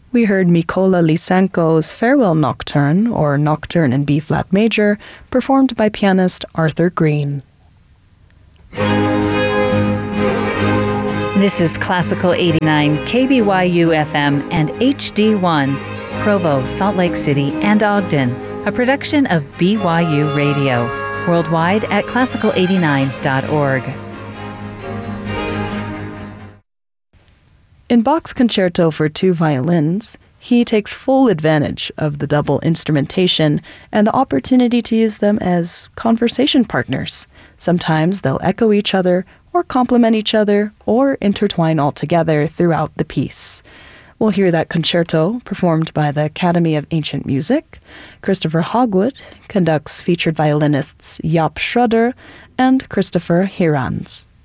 We heard Mykola Lysenko's Farewell Nocturne, or Nocturne in B-flat major, performed by pianist Arthur Green. This is Classical 89, KBYU FM and HD1, Provo, Salt Lake City, and Ogden, a production of BYU Radio, worldwide at classical89.org. In Bach's Concerto for Two Violins, he takes full advantage of the double instrumentation and the opportunity to use them as conversation partners. Sometimes they'll echo each other, or complement each other, or intertwine altogether throughout the piece. We'll hear that concerto performed by the Academy of Ancient Music. Christopher Hogwood conducts featured violinists Jaap Schroeder and Christopher Herans.